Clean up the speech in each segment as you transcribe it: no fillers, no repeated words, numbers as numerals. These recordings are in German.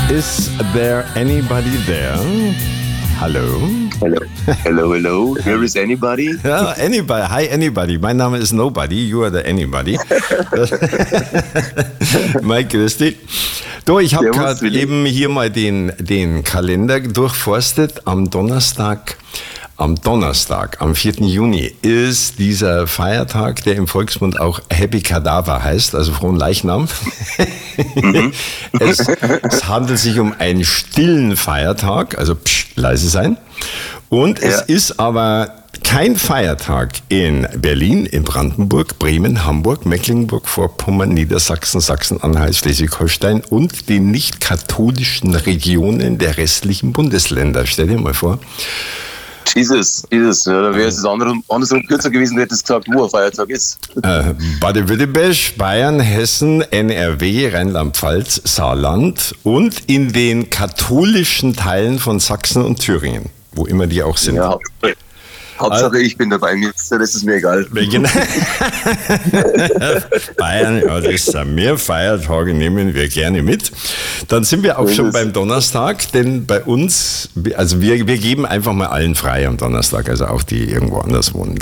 Is there anybody there? Hallo? Hello, hello, hello. Here is anybody? Ja, anybody. Hi, anybody. Mein Name ist Nobody. You are the anybody. Mike, grüß dich. Du, ich habe gerade eben hier mal den Kalender durchforstet. Am Donnerstag, am 4. Juni, ist dieser Feiertag, der im Volksmund auch Happy Kadaver heißt, also frohen Leichnam. Es handelt sich um einen stillen Feiertag, also leise sein. Und es ist aber kein Feiertag in Berlin, in Brandenburg, Bremen, Hamburg, Mecklenburg-Vorpommern, Niedersachsen, Sachsen-Anhalt, Schleswig-Holstein und den nicht katholischen Regionen der restlichen Bundesländer. Stell dir mal vor. Jesus, ja, da wäre es andersrum kürzer gewesen, du hättest gesagt, wo ein Feiertag ist. Baden-Württemberg, Bayern, Hessen, NRW, Rheinland-Pfalz, Saarland und in den katholischen Teilen von Sachsen und Thüringen, wo immer die auch sind. Ja, Hauptsache ich bin dabei, das ist mir egal. Bayern, ja, das sind mehr Feiertage, nehmen wir gerne mit. Dann sind wir auch schon beim Donnerstag, denn bei uns, also wir geben einfach mal allen frei am Donnerstag, also auch die irgendwo anders wohnen.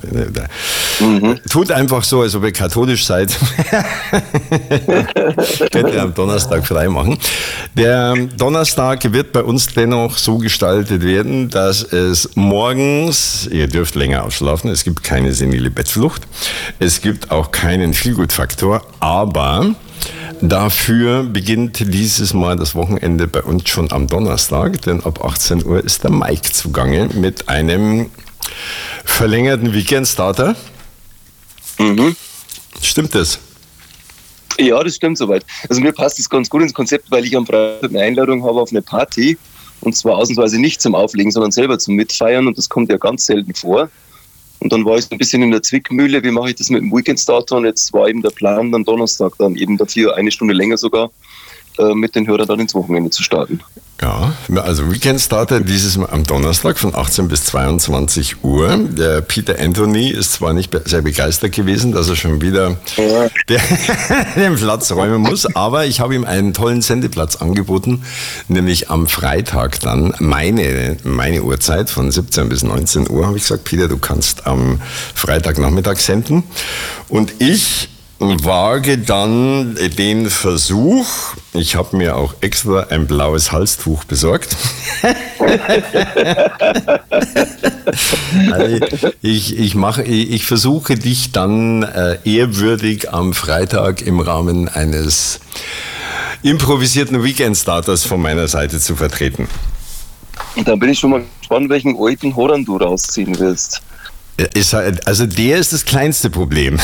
Tut einfach so, als ob ihr katholisch seid. Könnt ihr am Donnerstag frei machen. Der Donnerstag wird bei uns dennoch so gestaltet werden, dass es morgens, ihr dürft länger ausschlafen, es gibt keine senile Bettflucht, es gibt auch keinen Feelgood-Faktor, aber dafür beginnt dieses Mal das Wochenende bei uns schon am Donnerstag, denn ab 18 Uhr ist der Mike zugange mit einem verlängerten Weekend-Starter. Stimmt das? Ja, das stimmt soweit. Also mir passt das ganz gut ins Konzept, weil ich am Freitag eine Einladung habe auf eine Party. Und zwar ausnahmsweise nicht zum Auflegen, sondern selber zum Mitfeiern. Und das kommt ja ganz selten vor. Und dann war ich so ein bisschen in der Zwickmühle, wie mache ich das mit dem Weekend-Starter? Und jetzt war eben der Plan, am Donnerstag dann eben dafür eine Stunde länger sogar mit den Hörern dann ins Wochenende zu starten. Ja, also Weekend Starter dieses Mal am Donnerstag von 18 bis 22 Uhr. Der Peter Anthony ist zwar nicht sehr begeistert gewesen, dass er schon wieder den Platz räumen muss, aber ich habe ihm einen tollen Sendeplatz angeboten, nämlich am Freitag dann meine Uhrzeit von 17 bis 19 Uhr habe ich gesagt, Peter, du kannst am Freitagnachmittag senden. Und ich wage dann den Versuch, ich habe mir auch extra ein blaues Halstuch besorgt. Also ich versuche dich dann ehrwürdig am Freitag im Rahmen eines improvisierten Weekend-Starters von meiner Seite zu vertreten. Da bin ich schon mal gespannt, welchen alten Horan du rausziehen willst. Also der ist das kleinste Problem.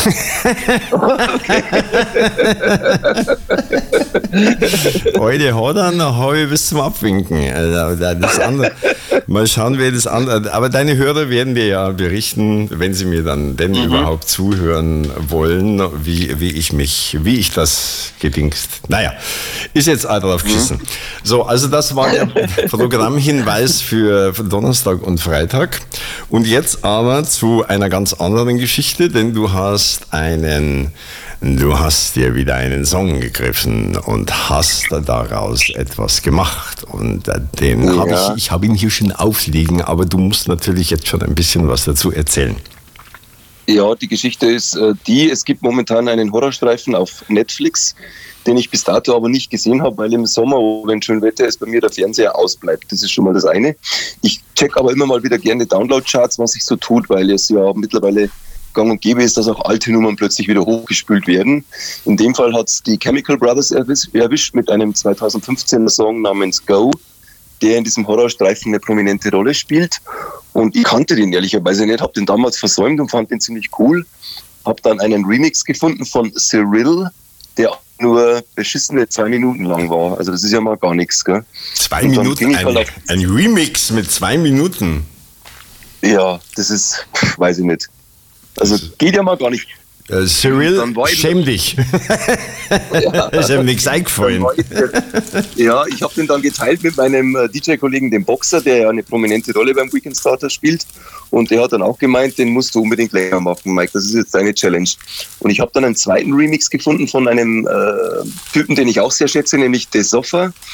Heute habe ich bis zum Abwinken. Also das andere, mal schauen, wer das andere. Aber deine Hörer werden dir ja berichten, wenn sie mir dann überhaupt zuhören wollen, wie ich das gedingst. Naja, ist jetzt auch drauf geschissen. So, also das war der Programmhinweis für Donnerstag und Freitag. Und jetzt aber zu einer ganz anderen Geschichte, denn du hast dir wieder einen Song gegriffen und hast daraus etwas gemacht. Und ich habe ihn hier schon aufliegen, aber du musst natürlich jetzt schon ein bisschen was dazu erzählen. Ja, die Geschichte ist es gibt momentan einen Horrorstreifen auf Netflix, den ich bis dato aber nicht gesehen habe, weil im Sommer, wenn schön Wetter ist, bei mir der Fernseher ausbleibt. Das ist schon mal das eine. Ich check aber immer mal wieder gerne Download-Charts, was sich so tut, weil es ja mittlerweile gang und gäbe ist, dass auch alte Nummern plötzlich wieder hochgespült werden. In dem Fall hat es die Chemical Brothers erwischt mit einem 2015er Song namens Go, der in diesem Horrorstreifen eine prominente Rolle spielt. Und ich kannte den ehrlicherweise nicht, habe den damals versäumt und fand den ziemlich cool. Habe dann einen Remix gefunden von Cyril, der nur beschissene 2 Minuten lang war. Also das ist ja mal gar nichts, gell? 2 Minuten? Ein Remix mit 2 Minuten? Ja, das ist, weiß ich nicht. Also geht ja mal gar nicht. Cyril, schäm dich. Ja, ist ihm nichts eingefallen. Ja, ich habe den dann geteilt mit meinem DJ-Kollegen, dem Boxer, der ja eine prominente Rolle beim Weekend Starter spielt. Und der hat dann auch gemeint, den musst du unbedingt länger machen, Mike. Das ist jetzt deine Challenge. Und ich habe dann einen zweiten Remix gefunden von einem Typen, den ich auch sehr schätze, nämlich The Sofa.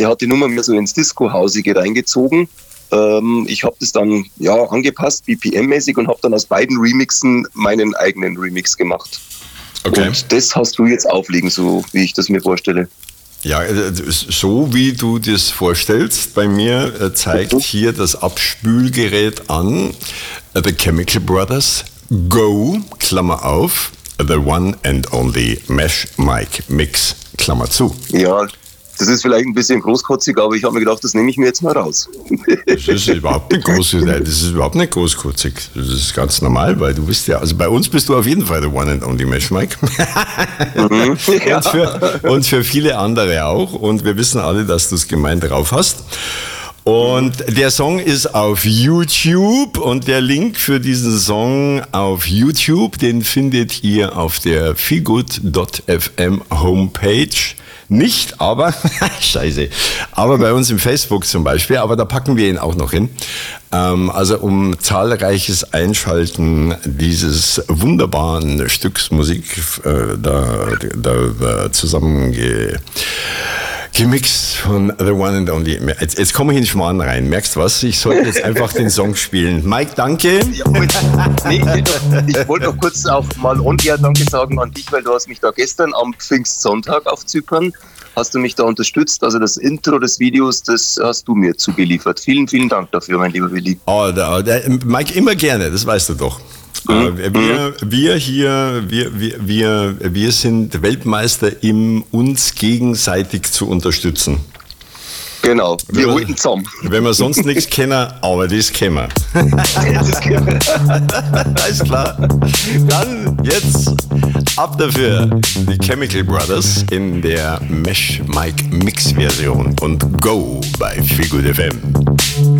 der hat die Nummer mehr so ins Disco-Hausige reingezogen. Ich habe das dann angepasst, BPM-mäßig, und habe dann aus beiden Remixen meinen eigenen Remix gemacht. Okay. Und das hast du jetzt auflegen, so wie ich das mir vorstelle. Ja, so wie du das vorstellst, bei mir zeigt hier das Abspülgerät an, The Chemical Brothers, Go, Klammer auf, The One and Only Mesh Mic Mix, Klammer zu. Ja, das ist vielleicht ein bisschen großkotzig, aber ich habe mir gedacht, das nehme ich mir jetzt mal raus. Das ist überhaupt nicht großkotzig. Das ist ganz normal, weil du bist ja, also bei uns bist du auf jeden Fall the one and only Mesh Mic. Mhm. Und für viele andere auch. Und wir wissen alle, dass du es gemein drauf hast. Und der Song ist auf YouTube, und der Link für diesen Song auf YouTube, den findet ihr auf der feelgood.fm Homepage. Nicht, aber, scheiße, aber bei uns im Facebook zum Beispiel, aber da packen wir ihn auch noch hin. Also um zahlreiches Einschalten dieses wunderbaren Stücks Musik da gemixt von The One and Only. Jetzt komme ich in den Schmarrn rein. Merkst du was? Ich sollte jetzt einfach den Song spielen. Mike, danke. Ich wollte noch kurz auch mal on-air Danke sagen an dich, weil du hast mich da gestern am Pfingstsonntag auf Zypern, hast du mich da unterstützt. Also das Intro des Videos, das hast du mir zugeliefert. Vielen, vielen Dank dafür, mein lieber Willi. Mike, immer gerne, das weißt du doch. Wir sind Weltmeister im uns gegenseitig zu unterstützen. Genau, wir halten zusammen. Wenn wir sonst nichts kennen, aber das kennen wir. Alles klar. Dann jetzt ab dafür die Chemical Brothers in der Mesh Mic Mix Version und Go bei Feelgood FM.